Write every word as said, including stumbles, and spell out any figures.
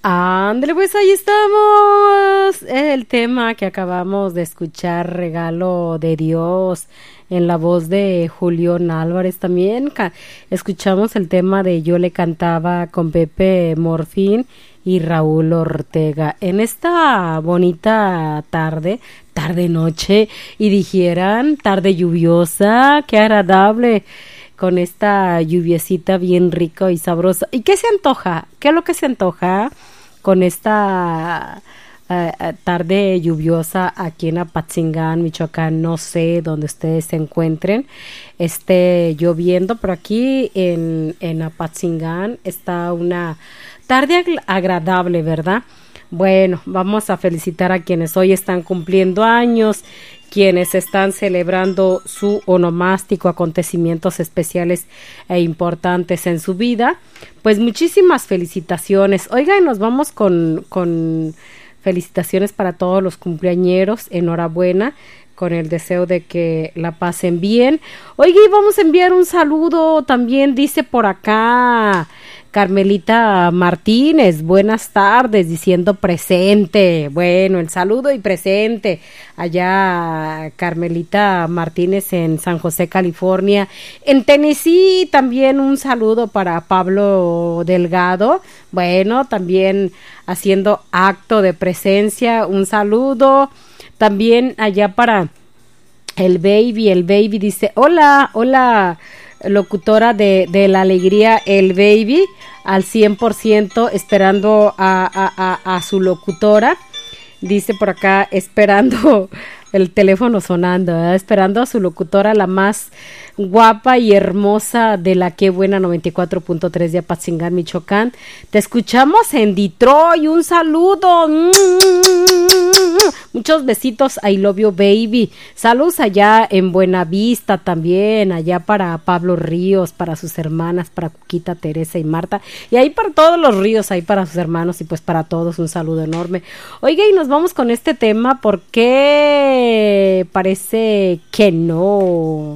Ándale, pues ahí estamos. El tema que acabamos de escuchar, Regalo de Dios, en la voz de Julián Álvarez también. Ca- escuchamos el tema de Yo le cantaba con Pepe Morfín y Raúl Ortega. En esta bonita tarde, tarde noche, y dijeran tarde lluviosa, qué agradable. Con esta lluviecita bien rica y sabrosa. ¿Y qué se antoja? ¿Qué es lo que se antoja con esta eh, eh, tarde lluviosa aquí en Apatzingán, Michoacán? No sé dónde ustedes se encuentren, esté lloviendo, pero aquí en, en Apatzingán está una tarde ag- agradable, ¿verdad? Bueno, vamos a felicitar a quienes hoy están cumpliendo años, quienes están celebrando su onomástico, acontecimientos especiales e importantes en su vida. Pues muchísimas felicitaciones. Oiga, y nos vamos con, con felicitaciones para todos los cumpleañeros. Enhorabuena, con el deseo de que la pasen bien. Oiga, y vamos a enviar un saludo también, dice por acá Carmelita Martínez, buenas tardes, diciendo presente. Bueno, el saludo y presente. Allá Carmelita Martínez en San José, California. En Tennessee también un saludo para Pablo Delgado. Bueno, también haciendo acto de presencia. Un saludo. También allá para el baby, el baby dice, hola, hola, locutora de, de la alegría, el baby, al cien por ciento, esperando a, a, a, a su locutora. Dice por acá, esperando el teléfono sonando, ¿verdad? Esperando a su locutora, la más guapa y hermosa de la Qué Buena noventa y cuatro punto tres de Apatzingán, Michoacán. Te escuchamos en Detroit, un saludo. Muchos besitos, I love you baby. Saludos allá en Buenavista también, allá para Pablo Ríos, para sus hermanas, para Cuquita, Teresa y Marta. Y ahí para todos los ríos, ahí para sus hermanos y pues para todos un saludo enorme. Oiga, y nos vamos con este tema porque parece que no.